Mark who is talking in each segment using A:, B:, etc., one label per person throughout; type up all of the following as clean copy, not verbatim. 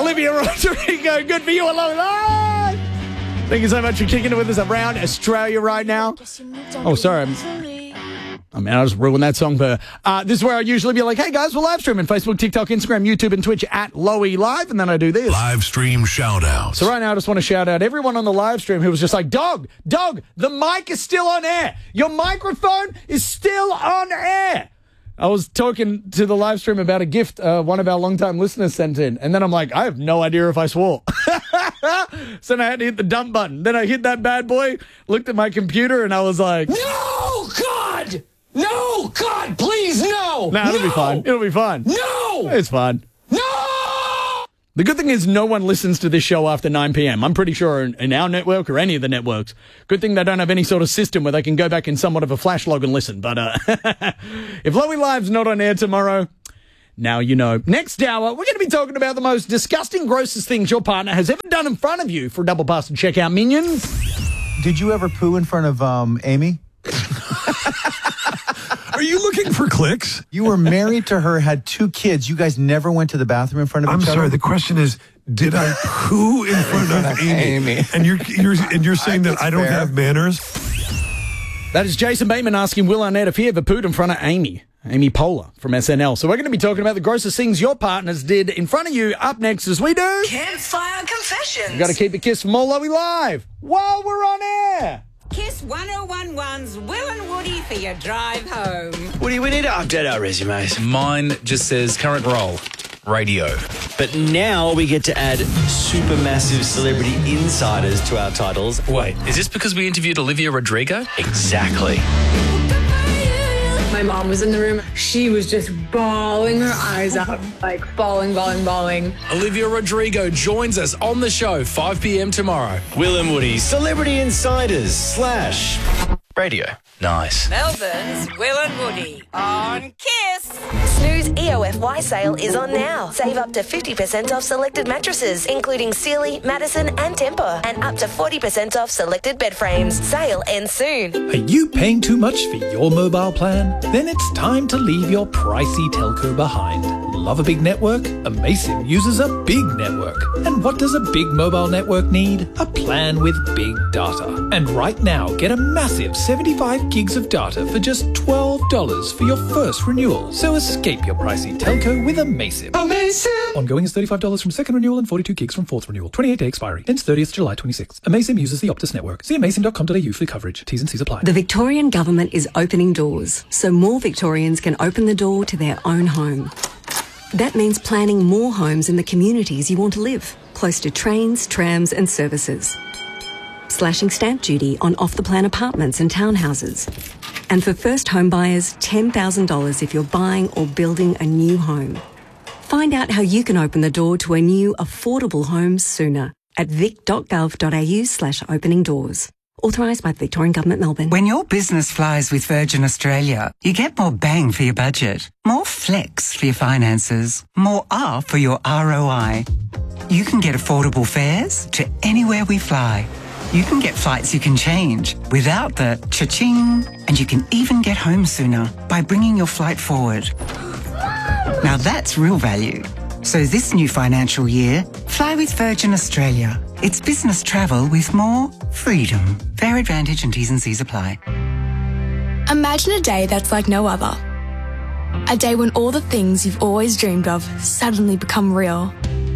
A: Olivia Rodrigo, good for you, Lowy Live. Thank you so much for kicking it with us around Australia right now. Oh, sorry. I just ruined that song for this is where I usually be like, hey guys, we're live streaming Facebook, TikTok, Instagram, YouTube, and Twitch at Lowy Live, and then I do this.
B: Live stream shout outs.
A: So right now I just want to shout out everyone on the live stream who was just like, Dog, the mic is still on air. Your microphone is still on air. I was talking to the live stream about a gift one of our longtime listeners sent in, and then I'm like, I have no idea if I swore. So then I had to hit the dump button. Then I hit that bad boy, looked at my computer, and I was like,
C: No, God! No, God, please, no!
A: Nah, it'll be fine. It'll be fine.
C: No!
A: It's fine.
C: No!
A: The good thing is no one listens to this show after 9 p.m. I'm pretty sure in our network or any of the networks. Good thing they don't have any sort of system where they can go back in somewhat of a flash log and listen. But if Lowy Live's not on air tomorrow, now you know. Next hour, we're going to be talking about the most disgusting, grossest things your partner has ever done in front of you for a double pass and checkout, minions.
D: Did you ever poo in front of Amy?
B: Are you looking for clicks?
D: You were married to her, had 2 kids. You guys never went to the bathroom in front of each other?
B: I'm sorry, the question is, did I poo in front of Amy? And you're saying that I don't have manners?
A: That is Jason Bateman asking Will Arnett if he ever pooed in front of Amy Poehler from SNL. So we're going to be talking about the grossest things your partners did in front of you up next as we do
E: Campfire Confessions.
A: We've got to keep it Kiss from all Lowy Live while we're on air.
E: Kiss 1011's Will and Woody for your drive home.
F: Woody, we need to update our resumes.
G: Mine just says current role, radio.
F: But now we get to add supermassive celebrity insiders to our titles.
G: Wait, is this because we interviewed Olivia Rodrigo?
F: Exactly.
H: My mom was in the room. She was just bawling her eyes out, like bawling.
G: Olivia Rodrigo joins us on the show, 5 p.m. tomorrow.
F: Will and Woody, celebrity insiders / radio.
G: Nice.
E: Melbourne's Will and Woody on Kiss.
I: Snooze EOFY sale is on now. Save up to 50% off selected mattresses, including Sealy, Madison and Tempur, and up to 40% off selected bed frames. Sale ends soon.
J: Are you paying too much for your mobile plan? Then it's time to leave your pricey telco behind. Love a big network? Amaysim uses a big network. And what does a big mobile network need? A plan with big data. And right now, get a massive 75 gigs of data for just $12 for your first renewal. So escape your pricey telco with Amaysim.
C: Amaysim!
J: Ongoing is $35 from second renewal and 42 gigs from fourth renewal. 28-day expiry. Ends 30th July 26. Amaysim uses the Optus network. See amaysim.com.au for coverage. T's and C's apply.
K: The Victorian Government is opening doors, so more Victorians can open the door to their own home. That means planning more homes in the communities you want to live, close to trains, trams and services. Slashing stamp duty on off-the-plan apartments and townhouses. And for first home buyers, $10,000 if you're buying or building a new home. Find out how you can open the door to a new, affordable home sooner at vic.gov.au/opening doors. Authorised by the Victorian Government, Melbourne.
L: When your business flies with Virgin Australia, you get more bang for your budget, more flex for your finances, more R for your ROI. You can get affordable fares to anywhere we fly. You can get flights you can change without the cha-ching, and you can even get home sooner by bringing your flight forward. Now that's real value. So this new financial year, fly with Virgin Australia. It's business travel with more freedom. Fare advantage and T's and C's apply.
M: Imagine a day that's like no other. A day when all the things you've always dreamed of suddenly become real.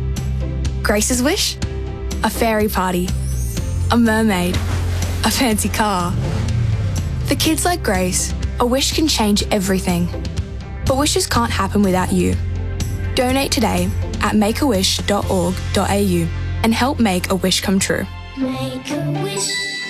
M: Grace's wish? A fairy party. A mermaid. A fancy car. For kids like Grace, a wish can change everything. But wishes can't happen without you. Donate today at makeawish.org.au and help make a wish come true.
N: Make a wish.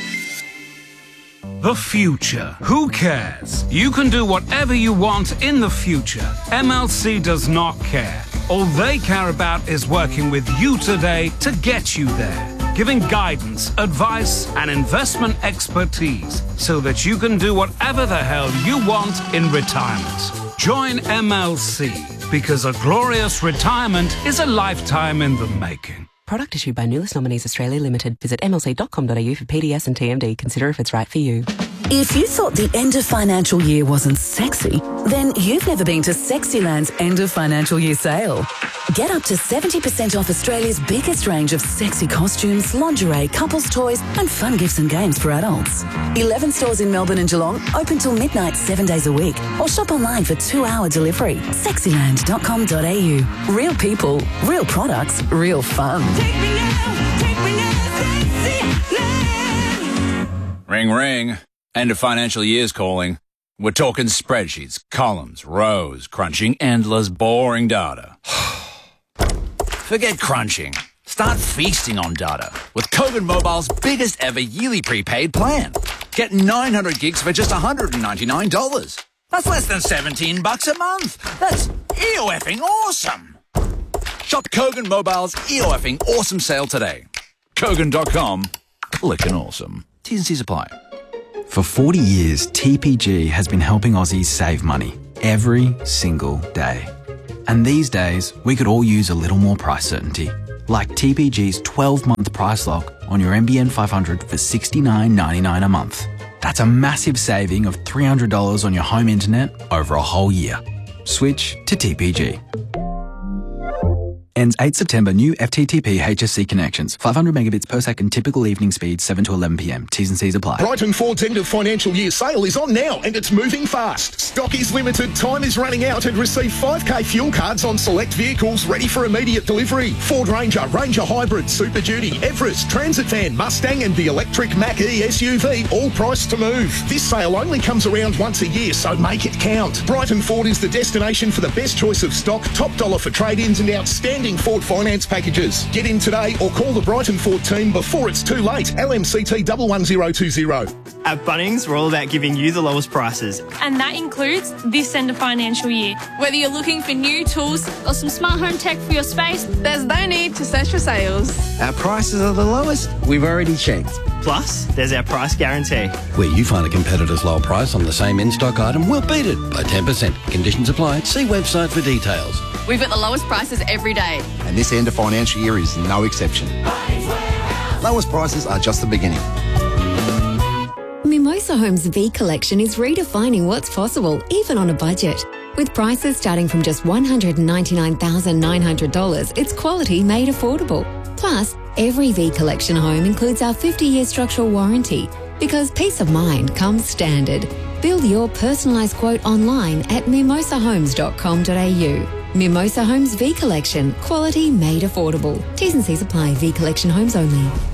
O: The future. Who cares? You can do whatever you want in the future. MLC does not care. All they care about is working with you today to get you there. Giving guidance, advice, and investment expertise so that you can do whatever the hell you want in retirement. Join MLC because a glorious retirement is a lifetime in the making.
K: Product issued by Nulis Nominees Australia Limited. Visit mlc.com.au for PDS and TMD. Consider if it's right for you.
N: If you thought the end of financial year wasn't sexy, then you've never been to Sexyland's end of financial year sale. Get up to 70% off Australia's biggest range of sexy costumes, lingerie, couples toys and fun gifts and games for adults. 11 stores in Melbourne and Geelong, open till midnight 7 days a week, or shop online for 2-hour delivery. Sexyland.com.au. Real people, real products, real fun.
P: Ring, ring. End of financial year's calling. We're talking spreadsheets, columns, rows, crunching endless, boring data. Forget crunching. Start feasting on data with Kogan Mobile's biggest ever yearly prepaid plan. Get 900 gigs for just $199. That's less than $17 a month. That's EOFing awesome. Shop Kogan Mobile's EOFing awesome sale today. Kogan.com. Clickin' awesome. T's and C's apply.
Q: For 40 years, TPG has been helping Aussies save money every single day. And these days, we could all use a little more price certainty. Like TPG's 12-month price lock on your NBN 500 for $69.99 a month. That's a massive saving of $300 on your home internet over a whole year. Switch to TPG. Ends 8 September. New FTTP HSC connections. 500 megabits per second. Typical evening speed 7 to 11 p.m. T's and C's apply.
R: Brighton Ford's end of financial year sale is on now and it's moving fast. Stock is limited, time is running out, and receive 5k fuel cards on select vehicles ready for immediate delivery. Ford Ranger, Ranger Hybrid, Super Duty, Everest, Transit Van, Mustang and the electric Mach-E SUV, all priced to move. This sale only comes around once a year, so make it count. Brighton Ford is the destination for the best choice of stock, top dollar for trade-ins and outstanding Ford finance packages. Get in today or call the Brighton Ford team before it's too late. LMCT 11020.
S: At Bunnings, we're all about giving you the lowest prices.
T: And that includes this end of financial year. Whether you're looking for new tools or some smart home tech for your space, there's no need to search for sales.
U: Our prices are the lowest we've already checked.
S: Plus, there's our price guarantee.
U: Where you find a competitor's low price on the same in-stock item, we'll beat it by 10%. Conditions apply. See website for details.
T: We've got the lowest prices every day.
V: And this end of financial year is no exception. Lowest prices are just the beginning.
K: Mimosa Homes V Collection is redefining what's possible, even on a budget. With prices starting from just $199,900, it's quality made affordable. Plus, every V Collection home includes our 50-year structural warranty, because peace of mind comes standard. Build your personalised quote online at mimosahomes.com.au. Mimosa Homes V Collection, quality made affordable. T's and C's apply. V Collection homes only.